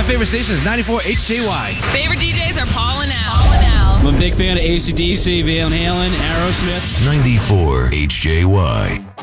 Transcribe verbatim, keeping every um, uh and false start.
favorite station is ninety-four H J Y. Favorite D Js are Paul and Al. Paul and Al. I'm a big fan of A C D C, Van Halen, Aerosmith. ninety-four H J Y.